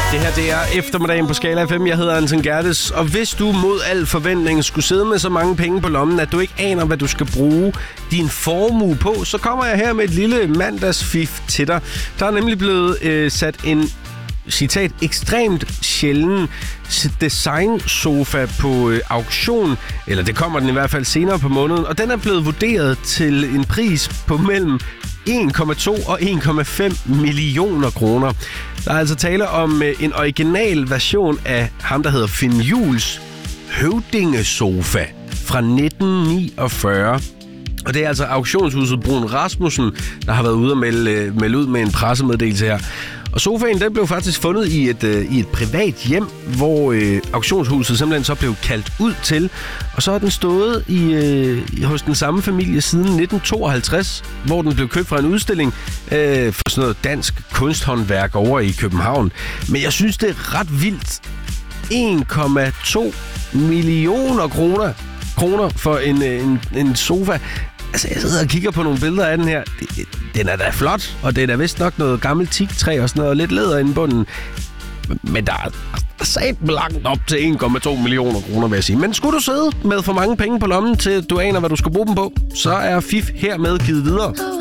Det her, det er eftermiddagen på Skala FM. Jeg hedder Anton Gertes, og hvis du mod al forventning skulle sidde med så mange penge på lommen, at du ikke aner, hvad du skal bruge din formue på, så kommer jeg her med et lille mandagsfif til dig. Der er nemlig blevet sat en, citat, ekstremt sjælden designsofa på auktion, eller det kommer den i hvert fald senere på måneden, og den er blevet vurderet til en pris på mellem 1,2 og 1,5 millioner kroner. Der er altså tale om en original version af ham, der hedder Finn Juhls høvdingesofa fra 1949. Og det er altså auktionshuset Bruun Rasmussen, der har været ude og melde ud med en pressemeddelelse her. Og sofaen, den blev faktisk fundet i et privat hjem, hvor auktionshuset simpelthen så blev kaldt ud til. Og så har den stået hos den samme familie siden 1952, hvor den blev købt fra en udstilling for sådan noget dansk kunsthåndværk over i København. Men jeg synes, det er ret vildt. 1,2 millioner kroner for en sofa. Altså, jeg sidder og kigger på nogle billeder af den her. Den er da flot, og det er da vist nok noget gammelt teaktræ og sådan noget, lidt læder inde i bunden. Men der er sat langt op til 1,2 millioner kroner, vil jeg sige. Men skulle du sidde med for mange penge på lommen, til du aner, hvad du skal bruge dem på, så er FIF hermed givet videre.